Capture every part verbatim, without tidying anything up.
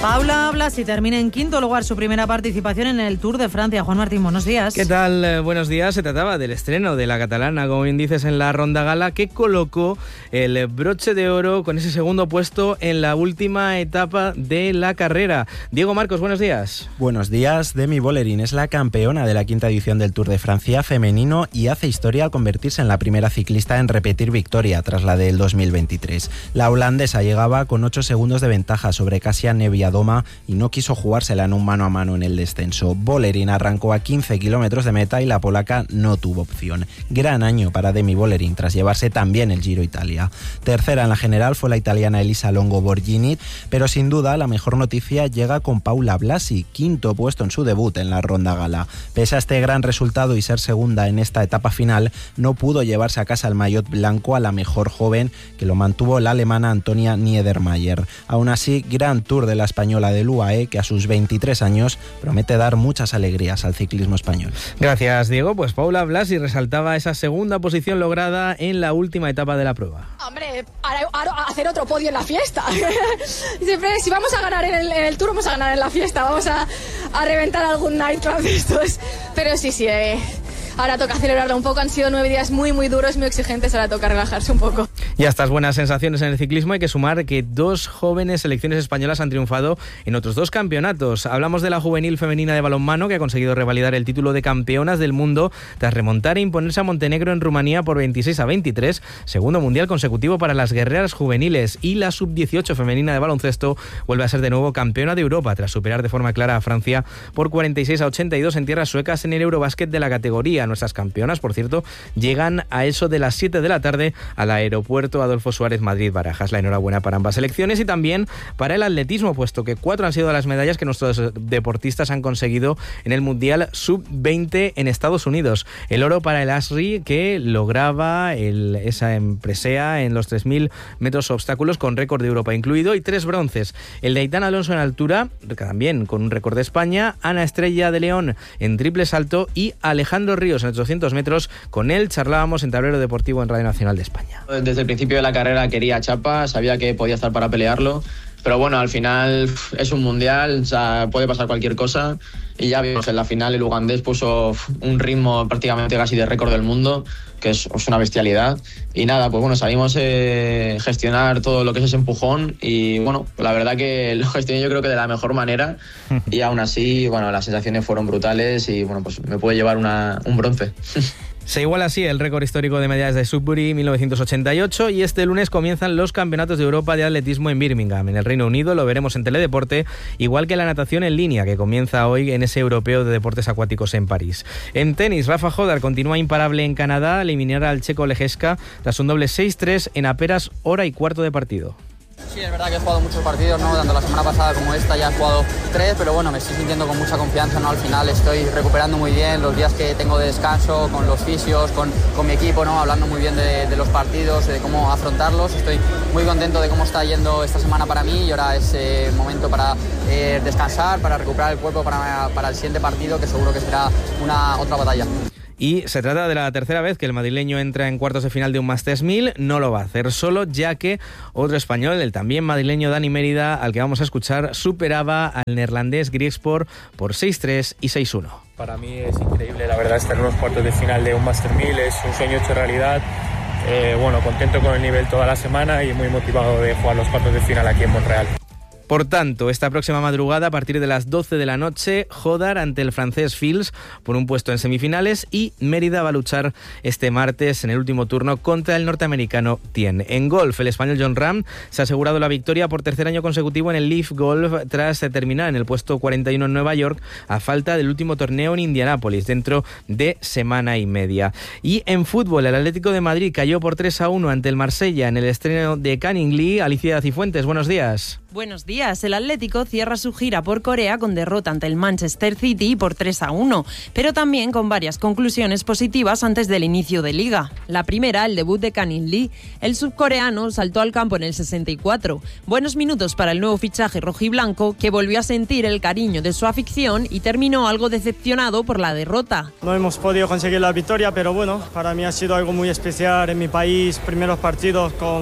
Paula Blasi termina en quinto lugar su primera participación en el Tour de Francia. Juan Martín, buenos días. ¿Qué tal? Eh, buenos días. Se trataba del estreno de la catalana, como bien dices, en la ronda gala, que colocó el broche de oro con ese segundo puesto en la última etapa de la carrera. Diego Marcos, buenos días. Buenos días. Demi Vollering es la campeona de la quinta edición del Tour de Francia femenino y hace historia al convertirse en la primera ciclista en repetir victoria tras la del dos mil veintitrés. La holandesa llegaba con ocho segundos de ventaja sobre Kasia Niewiadoma y no quiso jugársela en un mano a mano en el descenso. Vollering arrancó a quince kilómetros de meta y la polaca no tuvo opción. Gran año para Demi Vollering tras llevarse también el Giro Italia. Tercera en la general fue la italiana Elisa Longo Borghini, pero sin duda la mejor noticia llega con Paula Blasi, quinto puesto en su debut en la ronda gala. Pese a este gran resultado y ser segunda en esta etapa final, no pudo llevarse a casa el maillot blanco a la mejor joven, que lo mantuvo la alemana Antonia Niedermayer. Aún así, gran Tour de la española del U A E, que a sus veintitrés años promete dar muchas alegrías al ciclismo español. Gracias, Diego. Pues Paula Blasi resaltaba esa segunda posición lograda en la última etapa de la prueba. Hombre, a, a, a hacer otro podio en la fiesta. Siempre, si vamos a ganar en el, en el Tour, vamos a ganar en la fiesta. Vamos a, a reventar algún nightclub de estos. Pero sí, sí, eh, ahora toca celebrarlo un poco. Han sido nueve días muy, muy duros, muy exigentes. Ahora toca relajarse un poco. Y a estas buenas sensaciones en el ciclismo hay que sumar que dos jóvenes selecciones españolas han triunfado en otros dos campeonatos. Hablamos de la juvenil femenina de balonmano, que ha conseguido revalidar el título de campeonas del mundo tras remontar e imponerse a Montenegro en Rumanía por veintiséis a veintitrés, segundo mundial consecutivo para las guerreras juveniles. Y la sub dieciocho femenina de baloncesto vuelve a ser de nuevo campeona de Europa tras superar de forma clara a Francia por cuarenta y seis a ochenta y dos en tierras suecas en el Eurobásquet de la categoría. Nuestras campeonas, por cierto, llegan a eso de las siete de la tarde al aeropuerto Adolfo Suárez Madrid-Barajas. La enhorabuena para ambas selecciones y también para el atletismo, puesto que cuatro han sido las medallas que nuestros deportistas han conseguido en el Mundial sub veinte en Estados Unidos. El oro para el Asri, que lograba el, esa presea en los tres mil metros obstáculos con récord de Europa incluido, y tres bronces. El de Aitana Alonso en altura, también con un récord de España, Ana Estrella de León en triple salto y Alejandro Ríos en ochocientos metros. Con él charlábamos en Tablero Deportivo en Radio Nacional de España. Desde el principio de la carrera quería chapa, sabía que podía estar para pelearlo, pero bueno, al final es un mundial, o sea, puede pasar cualquier cosa, y ya vimos en la final el ugandés puso un ritmo prácticamente casi de récord del mundo, que es, es una bestialidad, y nada, pues bueno, salimos a eh, gestionar todo lo que es ese empujón, y bueno, la verdad que lo gestioné yo creo que de la mejor manera, y aún así, bueno, las sensaciones fueron brutales, y bueno, pues me puede llevar una, un bronce. Se iguala así el récord histórico de medallas de Sudbury mil novecientos ochenta y ocho, y este lunes comienzan los campeonatos de Europa de atletismo en Birmingham, en el Reino Unido. Lo veremos en Teledeporte, igual que la natación en línea, que comienza hoy en ese europeo de deportes acuáticos en París. En tenis, Rafa Jodar continúa imparable en Canadá, eliminar al checo Lejeska tras un doble seis tres en apenas hora y cuarto de partido. Sí, es verdad que he jugado muchos partidos, ¿no? Tanto la semana pasada como esta ya he jugado tres, pero bueno, me estoy sintiendo con mucha confianza, ¿no? Al final estoy recuperando muy bien los días que tengo de descanso, con los fisios, con, con mi equipo, ¿no? Hablando muy bien de, de los partidos, de cómo afrontarlos. Estoy muy contento de cómo está yendo esta semana para mí, y ahora es eh, momento para eh, descansar, para recuperar el cuerpo para, para el siguiente partido, que seguro que será una otra batalla. Y se trata de la tercera vez que el madrileño entra en cuartos de final de un Masters mil. No lo va a hacer solo, ya que otro español, el también madrileño Dani Mérida, al que vamos a escuchar, superaba al neerlandés Griekspoor por seis tres y seis uno. Para mí es increíble, la verdad, estar en los cuartos de final de un Masters mil es un sueño hecho realidad. Eh, bueno, contento con el nivel toda la semana y muy motivado de jugar los cuartos de final aquí en Montreal. Por tanto, esta próxima madrugada, a partir de las doce de la noche, Jodar ante el francés Fils por un puesto en semifinales, y Mérida va a luchar este martes en el último turno contra el norteamericano Tien. En golf, el español Jon Rahm se ha asegurado la victoria por tercer año consecutivo en el Leaf Golf tras terminar en el puesto cuarenta y uno en Nueva York a falta del último torneo en Indianápolis dentro de semana y media. Y en fútbol, el Atlético de Madrid cayó por tres a uno ante el Marsella en el estreno de Canning Lee. Alicia Cifuentes, buenos días. Buenos días. El Atlético cierra su gira por Corea con derrota ante el Manchester City por tres a uno, pero también con varias conclusiones positivas antes del inicio de Liga. La primera, el debut de Canning Lee. El subcoreano saltó al campo en el sesenta y cuatro. Buenos minutos para el nuevo fichaje rojiblanco, que volvió a sentir el cariño de su afición y terminó algo decepcionado por la derrota. No hemos podido conseguir la victoria, pero bueno, para mí ha sido algo muy especial en mi país. Primeros partidos con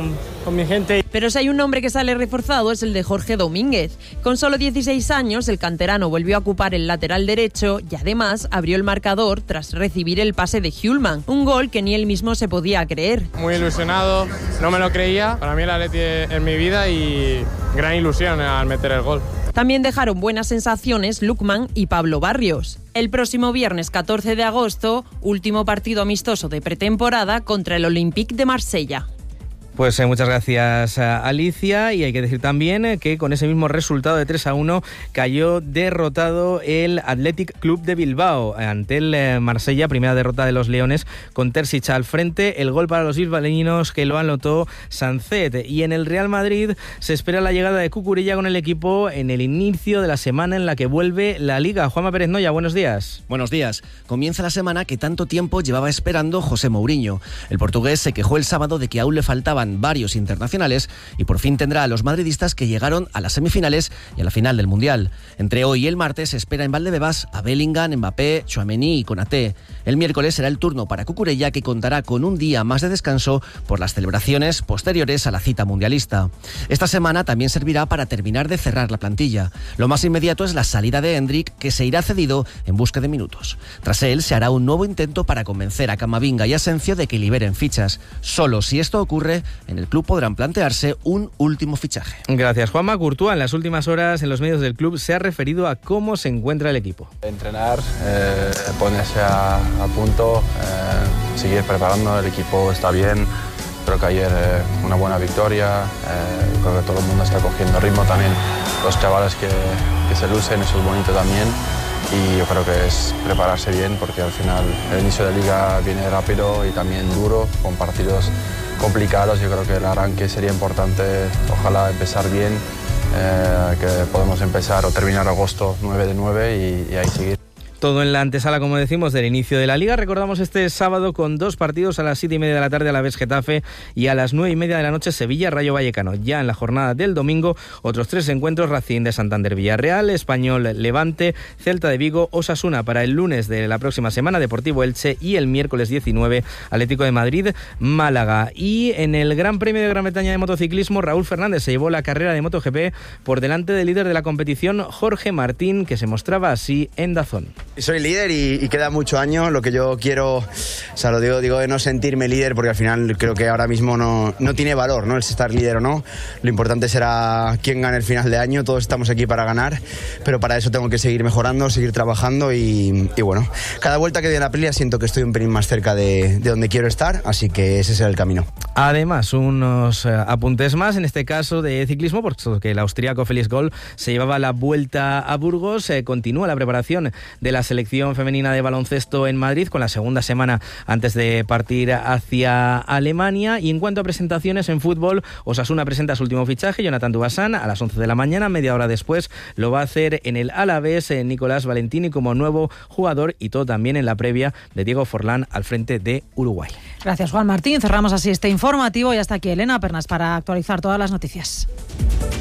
con mi gente. Pero si hay un nombre que sale reforzado es el de Jorge Domínguez. Con solo dieciséis años, el canterano volvió a ocupar el lateral derecho y además abrió el marcador tras recibir el pase de Hjulmand, un gol que ni él mismo se podía creer. Muy ilusionado, no me lo creía, para mí el Atleti es mi vida y gran ilusión al meter el gol. También dejaron buenas sensaciones Lukman y Pablo Barrios. El próximo viernes catorce de agosto, último partido amistoso de pretemporada contra el Olympique de Marsella. Pues eh, muchas gracias, Alicia, y hay que decir también eh, que con ese mismo resultado de tres a uno cayó derrotado el Athletic Club de Bilbao ante el eh, Marsella, primera derrota de los Leones con Terzic al frente, el gol para los bilbaínos que lo anotó Sancet, y en el Real Madrid se espera la llegada de Cucurella con el equipo en el inicio de la semana en la que vuelve la Liga. Juanma Pérez Noya, buenos días. Buenos días. Comienza la semana que tanto tiempo llevaba esperando José Mourinho. El portugués se quejó el sábado de que aún le faltaban varios internacionales y por fin tendrá a los madridistas que llegaron a las semifinales y a la final del Mundial. Entre hoy y el martes se espera en Valdebebas a Bellingham, Mbappé, Tchouaméni y Konaté. El miércoles será el turno para Cucurella, que contará con un día más de descanso por las celebraciones posteriores a la cita mundialista. Esta semana también servirá para terminar de cerrar la plantilla. Lo más inmediato es la salida de Endrick, que se irá cedido en busca de minutos. Tras él se hará un nuevo intento para convencer a Camavinga y Asencio de que liberen fichas. Solo si esto ocurre, en el club podrán plantearse un último fichaje. Gracias, Juanma. Courtois en las últimas horas en los medios del club se ha referido a cómo se encuentra el equipo. Entrenar, eh, ponerse a, a punto, eh, seguir preparando, el equipo está bien. Creo que ayer eh, una buena victoria, eh, creo que todo el mundo está cogiendo ritmo también, los chavales que, que se lucen, eso es bonito también. Y yo creo que es prepararse bien porque al final el inicio de liga viene rápido y también duro, con partidos complicados. Yo creo que el arranque sería importante, ojalá empezar bien, eh, que podamos empezar o terminar agosto nueve de nueve y, y ahí seguir. Todo en la antesala, como decimos, del inicio de la Liga. Recordamos este sábado con dos partidos a las siete y media de la tarde, Alavés Getafe, y a las nueve y media de la noche Sevilla Rayo Vallecano. Ya en la jornada del domingo, otros tres encuentros: Racing de Santander Villarreal, Español Levante, Celta de Vigo, Osasuna para el lunes de la próxima semana, Deportivo Elche, y el miércoles diecinueve Atlético de Madrid Málaga. Y en el Gran Premio de Gran Bretaña de motociclismo, Raúl Fernández se llevó la carrera de MotoGP por delante del líder de la competición, Jorge Martín, que se mostraba así en Dazón. Soy líder y, y queda mucho año. Lo que yo quiero, o sea, lo digo, digo de no sentirme líder, porque al final creo que ahora mismo no, no tiene valor, ¿no?, el estar líder o no. Lo importante será quién gane el final de año. Todos estamos aquí para ganar, pero para eso tengo que seguir mejorando, seguir trabajando y, y bueno, cada vuelta que doy en la Aprilia siento que estoy un pelín más cerca de, de donde quiero estar, así que ese será el camino. Además, unos eh, apuntes más, en este caso de ciclismo, porque el austríaco Felix Gall se llevaba la vuelta a Burgos. Eh, continúa la preparación de la selección femenina de baloncesto en Madrid, con la segunda semana antes de partir hacia Alemania. Y en cuanto a presentaciones en fútbol, Osasuna presenta su último fichaje, Jonathan Dubasán, a las once de la mañana. Media hora después lo va a hacer en el Alavés eh, Nicolás Valentini como nuevo jugador, y todo también en la previa de Diego Forlán al frente de Uruguay. Gracias, Juan Martín. Cerramos así este informativo y hasta aquí Elena Pernas para actualizar todas las noticias.